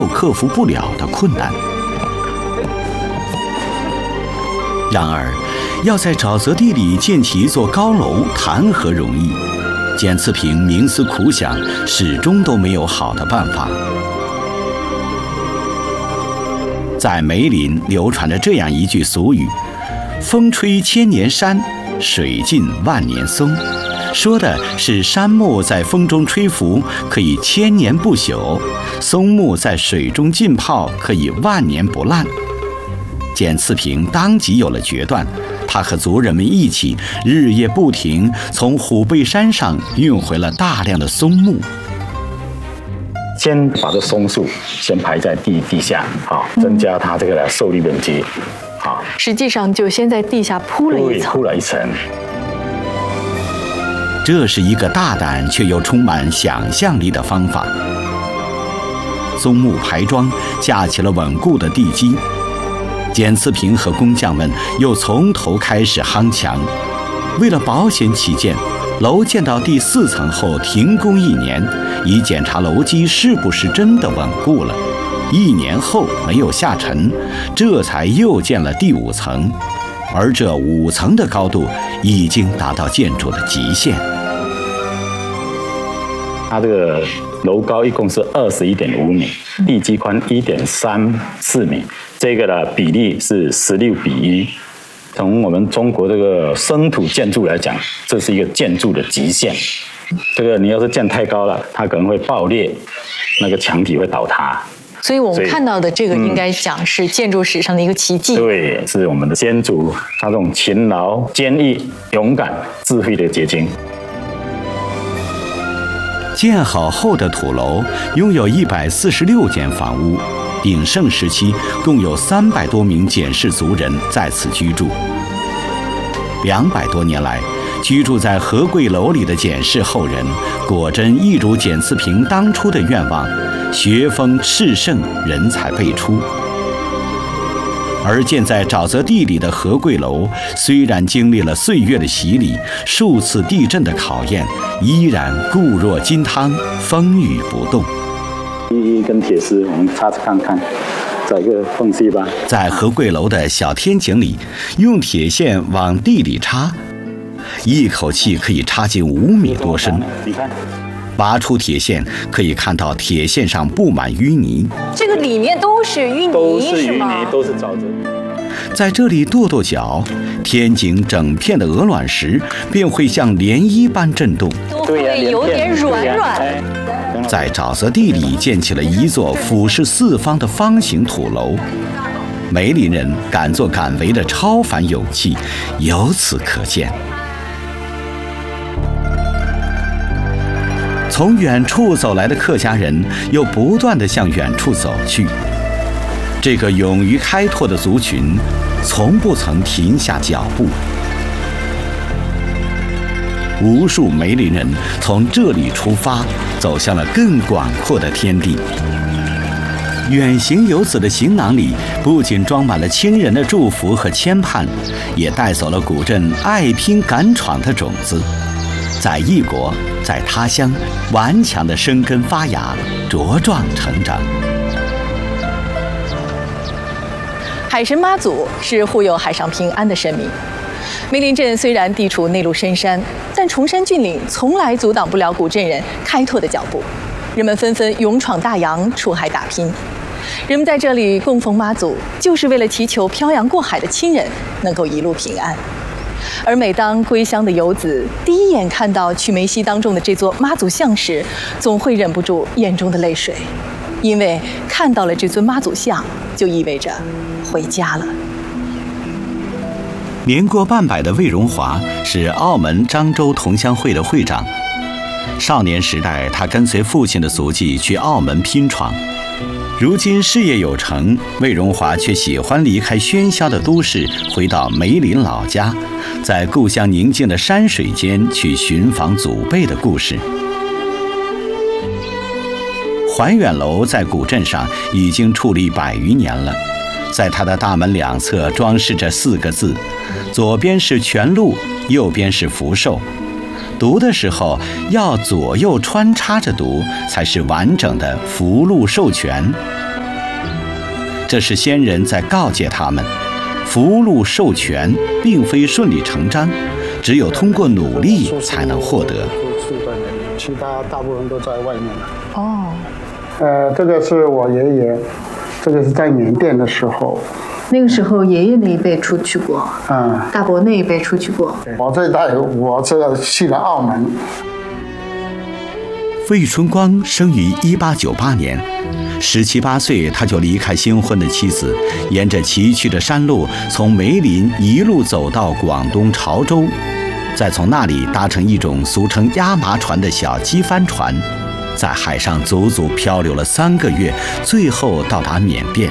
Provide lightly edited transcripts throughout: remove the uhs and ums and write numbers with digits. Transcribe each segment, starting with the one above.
克服不了的困难。然而，要在沼泽地里建起一座高楼，谈何容易？简次平冥思苦想，始终都没有好的办法。在梅林流传着这样一句俗语：“风吹千年山，水尽万年松”，说的是杉木在风中吹拂可以千年不朽，松木在水中浸泡可以万年不烂。简次平当即有了决断，他和族人们一起日夜不停从虎背山上运回了大量的松木。 先把这松树先排在地下，增加它这个受力面积。 实际上就先在地下铺了一层。 这是一个大胆却又充满想象力的方法。松木排桩架起了稳固的地基。简次平和工匠们又从头开始夯墙。为了保险起见，楼建到第4层后停工1年，以检查楼基是不是真的稳固了。1年后没有下沉，这才又建了第5层。而这5层的高度已经达到建筑的极限。 它这个楼高一共是21.5米，地基宽1.34米，这个的比例是16:1。从我们中国这个生土建筑来讲，这是一个建筑的极限。这个你要是建太高了，它可能会爆裂，那个墙体会倒塌。 所以我们看到的这个应该讲是建筑史上的一个奇迹。 对，是我们的先祖他这种勤劳、坚毅、勇敢、智慧的结晶。 建好后的土楼拥有146间房屋，鼎盛时期共有300多名简氏族人在此居住。200多年来，居住在和贵楼里的简氏后人，果真一如简次平当初的愿望，学风炽盛，人才辈出。而建在沼泽地里的和贵楼，虽然经历了岁月的洗礼，数次地震的考验，依然固若金汤，风雨不动。 一根铁丝，我们插着看看，找一个缝隙吧。 在和贵楼的小天井里，用铁线往地里插，一口气可以插进5米多深。 你看， 拔出铁线，可以看到铁线上布满淤泥。 这个里面都是淤泥， 都是淤泥，都是沼泽。 在这里跺跺脚，天井整片的鹅卵石便会像涟漪般震动， 都会有点软软。 在沼泽地里建起了一座俯视4方的方形土楼。梅林人敢作敢为的超凡勇气由此可见。从远处走来的客家人又不断地向远处走去。这个勇于开拓的族群，从不曾停下脚步。无数梅林人从这里出发，走向了更广阔的天地。远行游子的行囊里，不仅装满了亲人的祝福和牵绊，也带走了古镇爱拼敢闯的种子。在异国，在他乡，顽强地生根发芽，茁壮成长。 海神妈祖是护佑海上平安的神明。梅林镇虽然地处内陆深山，但崇山峻岭从来阻挡不了古镇人开拓的脚步。人们纷纷勇闯大洋，出海打拼。人们在这里供奉妈祖，就是为了祈求漂洋过海的亲人能够一路平安。而每当归乡的游子第一眼看到曲梅溪当中的这座妈祖像时，总会忍不住眼中的泪水，因为看到了这尊妈祖像，就意味着回家了。 年过半百的魏荣华是澳门漳州同乡会的会长。少年时代，他跟随父亲的足迹去澳门拼闯。如今事业有成，魏荣华却喜欢离开喧嚣的都市，回到梅林老家，在故乡宁静的山水间去寻访祖辈的故事。怀远楼在古镇上已经矗立100余年了，在它的大门两侧装饰着4个字，左边是全鹿，右边是福寿。读的时候要左右穿插着读，才是完整的福禄寿全。 这是先人在告诫他们，福禄寿全并非顺理成章，只有通过努力才能获得。 其他大部分都在外面了。 哦， 这个是我爷爷，这个是在缅甸的时候。 那个时候爷爷那一辈出去过，大伯那一辈出去过。 我这一代，我这个去了澳门。 魏春光生于1898年，17、18岁他就离开新婚的妻子，沿着崎岖的山路，从梅林一路走到广东潮州，再从那里搭乘一种俗称压麻船的小机帆船，在海上足足漂流了3个月，最后到达缅甸。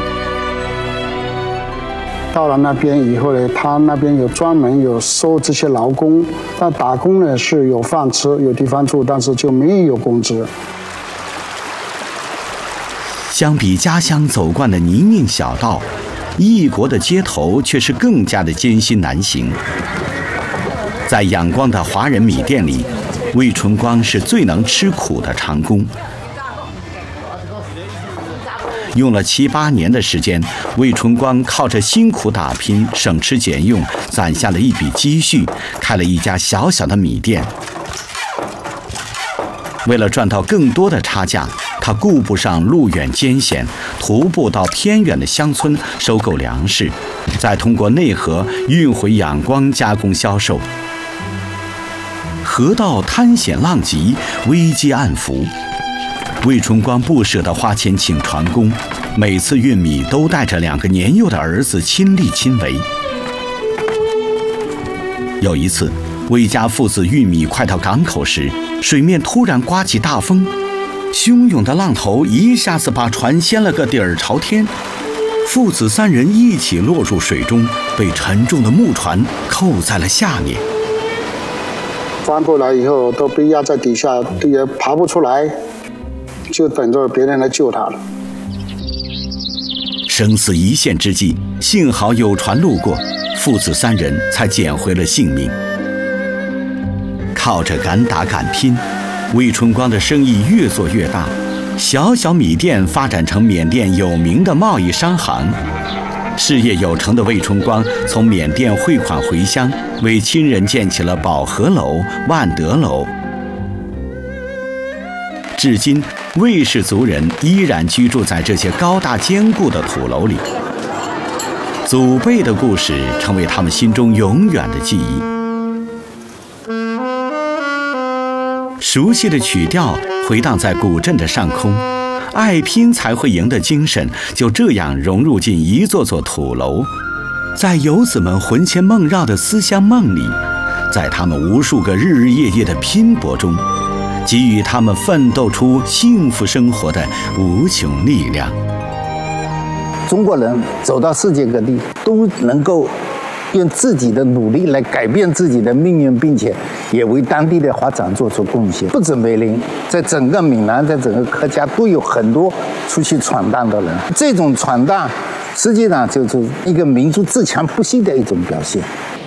到了那边以后呢，他那边有专门有收这些劳工，但打工呢是有饭吃、有地方住，但是就没有工资。 相比家乡走惯的泥泞小道，异国的街头却是更加的艰辛难行。在仰光的华人米店里，魏春光是最能吃苦的长工。用了7、8年的时间，魏春光靠着辛苦打拼，省吃俭用，攒下了一笔积蓄，开了一家小小的米店。为了赚到更多的差价，他顾不上路远艰险，徒步到偏远的乡村收购粮食，再通过内河运回仰光加工销售。河道滩险浪急，危机暗伏。魏春光不舍得花钱请船工，每次运米都带着2个年幼的儿子亲力亲为。有一次，魏家父子运米快到港口时，水面突然刮起大风，汹涌的浪头一下子把船掀了个底儿朝天，父子3人一起落入水中，被沉重的木船扣在了下面。 翻过来以后都被压在底下，也爬不出来，就等着别人来救他了。 生死一线之际，幸好有船路过，父子3人才捡回了性命。靠着敢打敢拼，魏春光的生意越做越大，小小米店发展成缅甸有名的贸易商行。事业有成的魏春光从缅甸汇款回乡，为亲人建起了保和楼、万德楼。至今，魏氏族人依然居住在这些高大坚固的土楼里，祖辈的故事成为他们心中永远的记忆。熟悉的曲调回荡在古镇的上空，爱拼才会赢的精神就这样融入进一座座土楼，在游子们魂牵梦绕的思乡梦里，在他们无数个日日夜夜的拼搏中，给予他们奋斗出幸福生活的无穷力量。 中国人走到世界各地，都能够用自己的努力来改变自己的命运，并且也为当地的发展做出贡献。不止梅林，在整个闽南，在整个客家都有很多出去闯荡的人。这种闯荡，实际上就是一个民族自强不息的一种表现。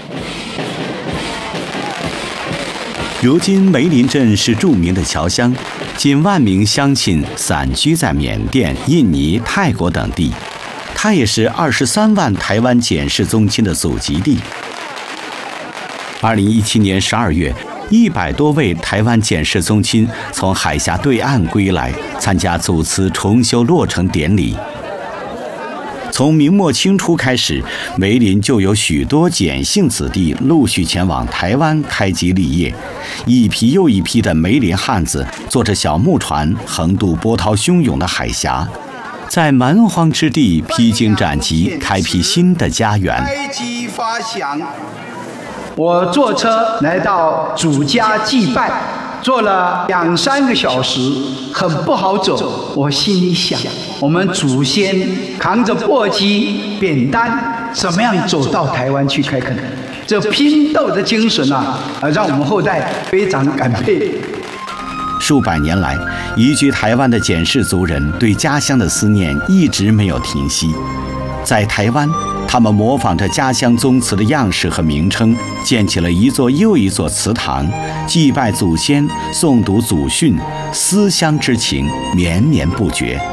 如今梅林镇是著名的侨乡，近1万名乡亲散居在缅甸、印尼、泰国等地。它也是23万台湾简氏宗亲的祖籍地。2017年12月，100多位台湾简氏宗亲从海峡对岸归来，参加祖祠重修落成典礼。从明末清初开始，梅林就有许多简姓子弟陆续前往台湾开基立业，一批又一批的梅林汉子坐着小木船横渡波涛汹涌的海峡，在蛮荒之地披荆斩棘，开辟新的家园。 开基发祥，我坐车来到主家祭拜，坐了2、3个小时，很不好走。我心里想，我们祖先扛着簸箕、扁担，怎么样走到台湾去开垦？这拼斗的精神啊，让我们后代非常感佩。 数百年来，移居台湾的简氏族人对家乡的思念一直没有停息。在台湾，他们模仿着家乡宗祠的样式和名称，建起了一座又一座祠堂，祭拜祖先，诵读祖训，思乡之情绵绵不绝。